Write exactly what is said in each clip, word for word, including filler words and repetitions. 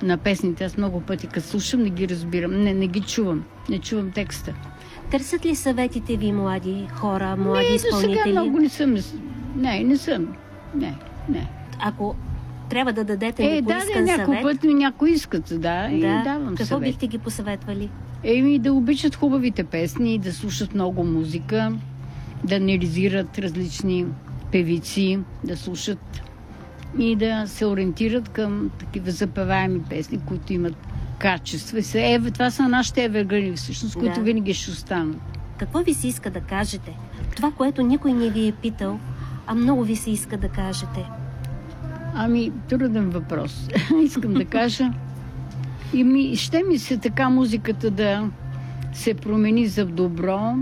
на песните. Аз много пъти, като слушам, не ги разбирам. Не, не ги чувам. Не чувам текста. Търсят ли съветите ви млади хора, млади не, изпълнители? Не, до сега много не съм. Не, не съм. Не, не. Ако трябва да дадете е, ли поискан да, съвет... някой път ми някой искат, да, да, и давам Какво съвет. бихте ги посъветвали? Еми, да обичат хубавите песни, да слушат много музика, да анализират различни певици, да слушат и да се ориентират към такива запеваеми песни, които имат качество. Е, това са нашите евергрини, всъщност, които да. винаги ще останат. Какво ви се иска да кажете? Това, което никой не ви е питал, а много ви се иска да кажете. Ами, труден въпрос. Искам да кажа. И ми, ще ми се така музиката да се промени за добро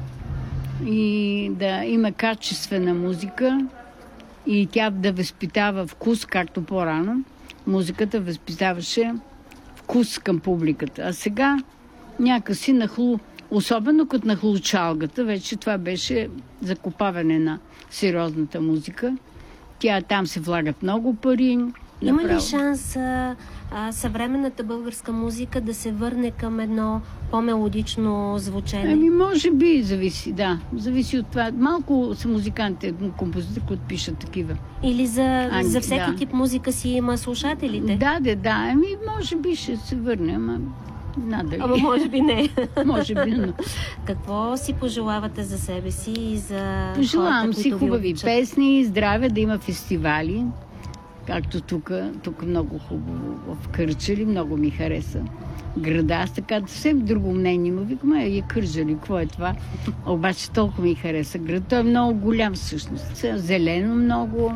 и да има качествена музика и тя да възпитава вкус, както по-рано. Музиката възпитаваше вкус към публиката. А сега някакси нахлу, особено като нахлу чалгата, вече това беше закопаване на сериозната музика. Тя там се влагат много пари. Има направо. ли шанс а, а, съвременната българска музика да се върне към едно по-мелодично звучене? Ами, може би, зависи, да. Зависи от това. Малко са музикантите, композитори, които пишат такива. Или за, Ами, за всеки да. тип музика си има слушателите? Да, да, да. Ами, може би ще се върне, ама надали. Ама може би не. Може би, но... Какво си пожелавате за себе си и за Пожелавам хората, си които хубави ви обичат? песни, здраве, да има фестивали, както тук. Тук много хубаво в Кърджали, много ми хареса града. Аз така съвсем друго мнение му викам, е Кърджали, какво е това? Обаче толкова ми хареса град. Той е много голям всъщност. Зелено много,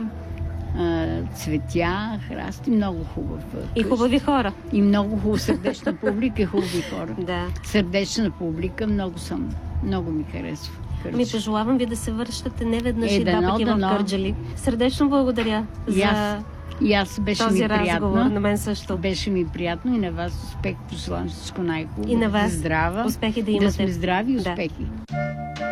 цветя, храсти, много хубав. И хубави хора. И много хубава сърдечна публика и хубави хора. Да. Сърдечна публика, много съм, много ми харесва. Ми пожелавам ви да се връщате не веднъж Е, и два дано, пъти в дано. Кърджали. Сърдечно благодаря И аз, за и аз беше този ми разговор. приятно. На мен също. Беше ми приятно и на вас успех. Пожелавам всичко най-хубаво. И на вас Здрава. успехи да имате. Да сме здрави и Да. успехи.